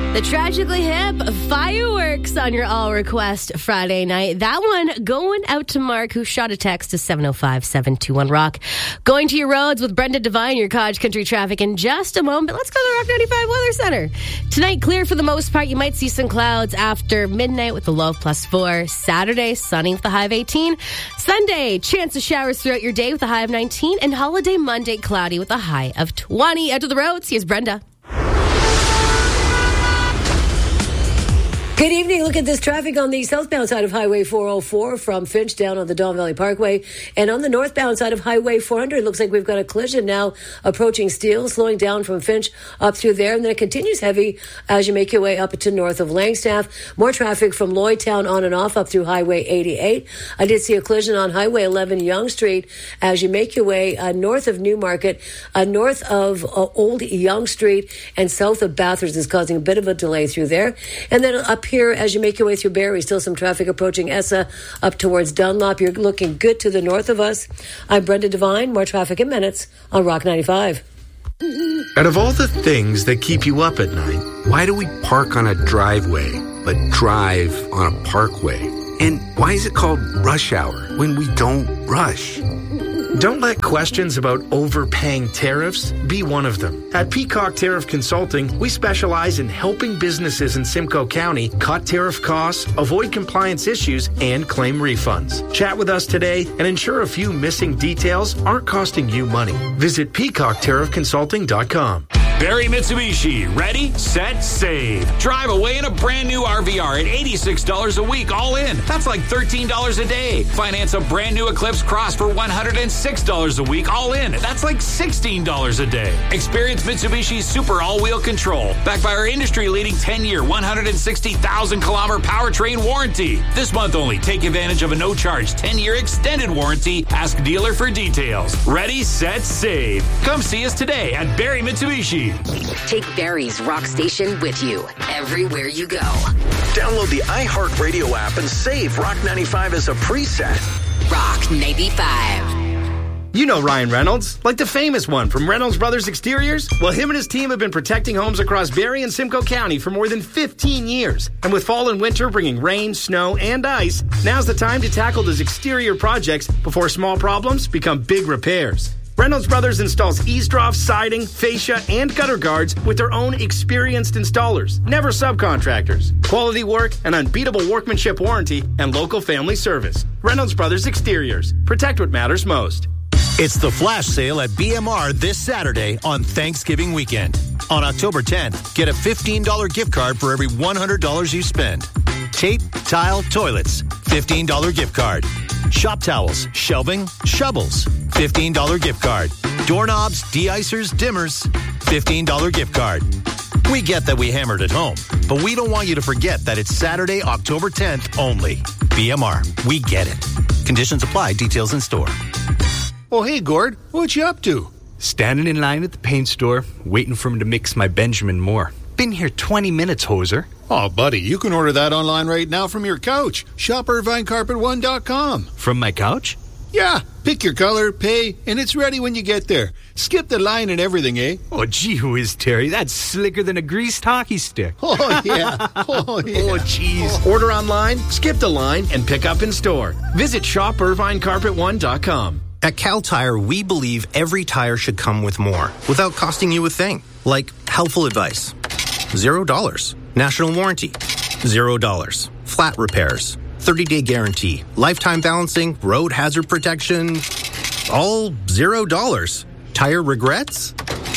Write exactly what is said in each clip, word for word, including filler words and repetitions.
The Tragically Hip Fireworks on your all request Friday night. That one going out to Mark, who shot a text to seven oh five, seven two one, rock. Going to your roads with Brenda Devine, your Cottage Country traffic in just a moment. But let's go to the Rock ninety-five Weather Center. Tonight, clear for the most part. You might see some clouds after midnight with the low of plus four. Saturday, sunny with the high of eighteen. Sunday, chance of showers throughout your day with a high of nineteen. And holiday Monday, cloudy with a high of twenty. Out to the roads, here's Brenda. Good evening. Look at this traffic on the southbound side of Highway four oh four from Finch down on the Don Valley Parkway. And on the northbound side of Highway four hundred, looks like we've got a collision now approaching Steele, slowing down from Finch up through there. And then it continues heavy as you make your way up to north of Langstaff. More traffic from Lloydtown on and off up through Highway eighty-eight. I did see a collision on Highway eleven Yonge Street as you make your way uh, north of Newmarket, uh, north of uh, Old Yonge Street and south of Bathurst is causing a bit of a delay through there. And then up here as you make your way through Barrie, still some traffic approaching Essa up towards Dunlop. You're looking good to the north of us. I'm Brenda Devine. More traffic in minutes on Rock ninety-five. Out of all the things that keep you up at night, why do we park on a driveway but drive on a parkway? And why is it called rush hour when we don't rush? Don't let questions about overpaying tariffs be one of them. At Peacock Tariff Consulting, we specialize in helping businesses in Simcoe County cut tariff costs, avoid compliance issues, and claim refunds. Chat with us today and ensure a few missing details aren't costing you money. Visit peacock tariff consulting dot com. Barrie Mitsubishi, ready, set, save. Drive away in a brand new R V R at eighty-six dollars a week, all in. That's like thirteen dollars a day. Finance a brand new Eclipse Cross for one hundred six dollars a week, all in. That's like sixteen dollars a day. Experience Mitsubishi's super all-wheel control, backed by our industry-leading ten-year, one hundred sixty thousand kilometer powertrain warranty. This month only, take advantage of a no-charge ten-year extended warranty. Ask dealer for details. Ready, set, save. Come see us today at Barrie Mitsubishi. Take Barrie's Rock Station with you everywhere you go. Download the iHeartRadio app and save Rock ninety-five as a preset. Rock ninety-five. You know Ryan Reynolds, like the famous one from Reynolds Brothers Exteriors. Well, him and his team have been protecting homes across Barrie and Simcoe County for more than fifteen years. And with fall and winter bringing rain, snow, and ice, now's the time to tackle those exterior projects before small problems become big repairs. Reynolds Brothers installs eavesdrops, siding, fascia, and gutter guards with their own experienced installers, never subcontractors. Quality work, an unbeatable workmanship warranty, and local family service. Reynolds Brothers Exteriors. Protect what matters most. It's the flash sale at B M R this Saturday on Thanksgiving weekend. On October tenth, get a fifteen dollars gift card for every one hundred dollars you spend. Tape, tile, toilets, fifteen dollars gift card. Shop towels, shelving, shovels, fifteen dollars gift card. Doorknobs, de-icers, dimmers, fifteen dollars gift card. We get that we hammered at home, but we don't want you to forget that it's Saturday, October tenth only. B M R, we get it. Conditions apply, details in store. Oh, hey, Gord, what you up to? Standing in line at the paint store, waiting for him to mix my Benjamin Moore. Been here twenty minutes, hoser. Oh, buddy, you can order that online right now from your couch. Shop Irvine Carpet One dot com. From my couch? Yeah, pick your color, pay, and it's ready when you get there. Skip the line and everything, eh? Oh, gee whiz, Terry, that's slicker than a greased hockey stick. Oh, yeah. Oh, yeah. Oh, jeez. Order online, skip the line, and pick up in store. Visit shop Irvine Carpet One dot com. At Cal Tire, we believe every tire should come with more, without costing you a thing. Like helpful advice. Zero dollars. National warranty. Zero dollars. Flat repairs. thirty-day guarantee. Lifetime balancing. Road hazard protection. All zero dollars. Tire regrets?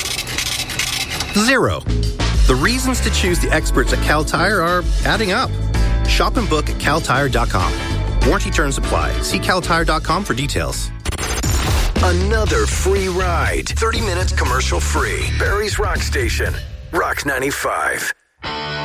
Zero. The reasons to choose the experts at Cal Tire are adding up. Shop and book at cal tire dot com. Warranty terms apply. See cal tire dot com for details. Another free ride. thirty minutes commercial free. Barrie's Rock Station. Rock ninety-five.